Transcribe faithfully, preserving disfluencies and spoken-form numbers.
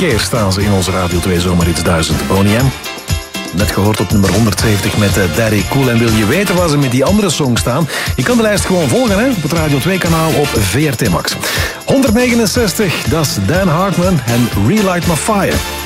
keer staan ze in onze Radio twee Zomerhits duizend. Boney M. Net gehoord op nummer honderdzeventig met Daddy Cool. En wil je weten waar ze met die andere song staan? Je kan de lijst gewoon volgen hè? Op het Radio twee kanaal op V R T Max. honderdnegenenzestig, dat is Dan Hartman en Relight My Fire.